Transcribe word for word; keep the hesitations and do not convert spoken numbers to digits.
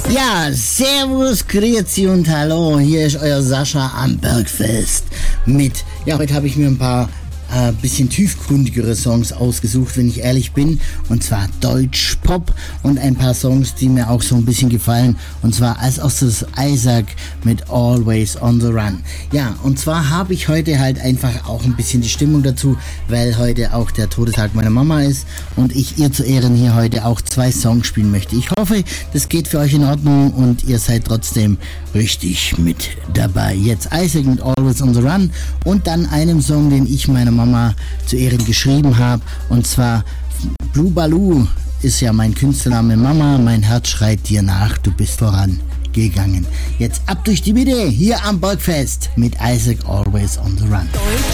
Ja, servus, grüezi und hallo, hier ist euer Sascha am Bergfest mit, ja, heute habe ich mir ein paar äh, bisschen tiefgründigere Songs ausgesucht, wenn ich ehrlich bin, und zwar Deutsch-Pop und ein paar Songs, die mir auch so ein bisschen gefallen, und zwar als erstes Isaac mit Always on the Run. Ja, und zwar habe ich heute halt einfach auch ein bisschen die Stimmung dazu, weil heute auch der Todestag meiner Mama ist und ich ihr zu Ehren hier heute auch zwei Songs spielen möchte. Ich hoffe, das geht für euch in Ordnung und ihr seid trotzdem richtig mit dabei. Jetzt Isaac mit Always on the Run und dann einem Song, den ich meiner Mama zu Ehren geschrieben habe, und zwar Blue Baloo ist ja mein Künstlername. Mama, mein Herz schreit dir nach, du bist vorangegangen. Jetzt ab durch die Mitte hier am Bergfest mit Isaac Always on the Run.